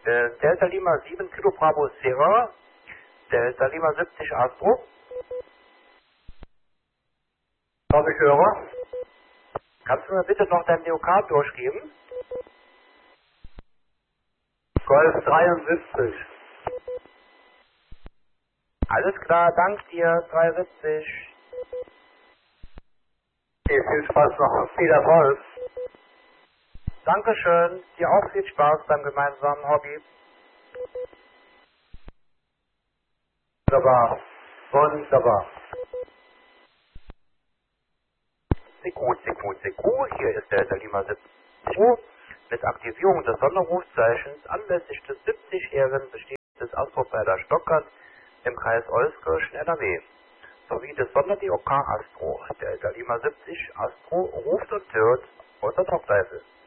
Delta Lima 7 Kilo Bravo Sierra, Delta Lima 70 Astro. Was ich höre? Kannst du mir bitte noch dein Leokard durchgeben? Golf 73. Alles klar, dank dir, 73. Okay, viel Spaß noch, viel Erfolg. Dankeschön, dir auch viel Spaß beim gemeinsamen Hobby. Wunderbar, wunderbar. CQ, hier ist der Lima 70 mit Aktivierung des Sonderrufzeichens anlässlich des 70-jährigen Bestehens des Astro-Felder Stockert im Kreis Euskirchen NRW sowie des Sonder-DOK Astro. Der Lima 70 Astro ruft und hört unter Top-Level.